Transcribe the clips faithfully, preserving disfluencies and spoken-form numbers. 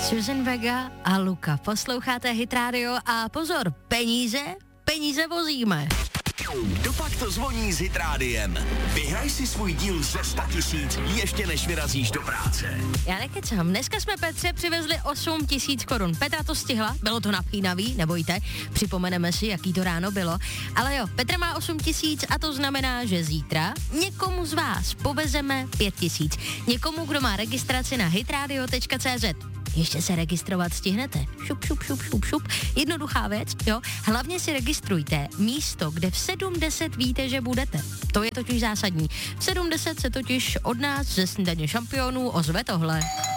Susan Vega a Luka. Posloucháte Hit Radio a pozor, peníze, peníze vozíme. Dopak to zvoní s Hit Rádiem. Vyhraj si svůj díl ze sto tisíc ještě než vyrazíš do práce. Já nekecám, dneska jsme Petře přivezli osm tisíc korun. Petra to stihla, bylo to napínavý, nebojte, připomeneme si, jaký to ráno bylo. Ale jo, Petra má osm tisíc a to znamená, že zítra někomu z vás povezeme pět tisíc. Někomu, kdo má registraci na hitradio tečka cé zet. Ještě se registrovat stihnete. Šup, šup, šup, šup, šup. Jednoduchá věc, jo. Hlavně si registrujte místo, kde v sedm deset víte, že budete. To je totiž zásadní. V sedm deset se totiž od nás ze Snídaně šampionů ozve tohle.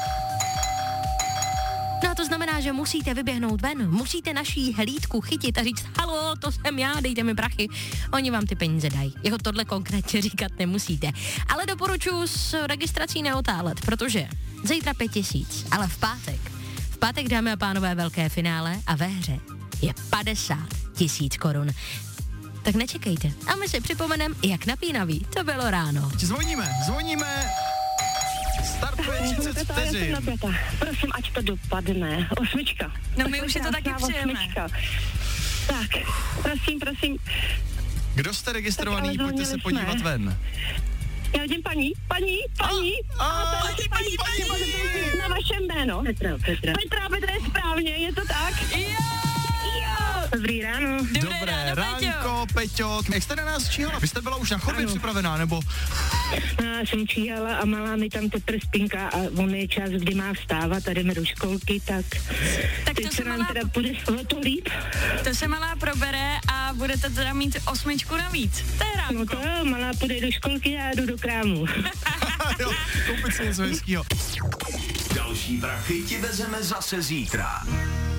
No a to znamená, že musíte vyběhnout ven, musíte naší hlídku chytit a říct, halo, to jsem já, dejte mi prachy. Oni vám ty peníze dají. Jeho tohle konkrétně říkat nemusíte. Ale doporučuji s registrací neotálet, protože zítra pět tisíc, ale v pátek, v pátek, dámy a pánové, velké finále a ve hře je padesát tisíc korun. Tak nečekejte. A my si připomeneme, jak napínavý to bylo ráno. Zvoníme, zvoníme. Startuje třicet vteřin. Prosím, ať to dopadne. Osmička. No my už je to taky přejeme. Tak, prosím, prosím. Kdo jste registrovaný, pojďte se podívat ven. Já vidím paní, paní, paní. A, a, paní, paní, paní, paní, paní. Na vašem jméno. Petra, Petra. Petra, Petra je správně, je to tak? Jo! Dobrý ráno. Dobré, Dobré ráno, ránko, Peťo. Jak jste na nás číhala? Vy jste byla už na chodbě připravená, nebo? Já jsem číhala a malá mi tam teprve spinká a on je čas, kdy má vstávat a jdeme do školky, tak, Tak teď to se se nám malá, teda bude o to líp. to se malá probere a budete teda mít osmičku navíc. To je ránko. No to jo, malá půjde do školky a já jdu do krámu. Jo, koupit si něco hezkýho. Další prachy ti vezeme zase zítra.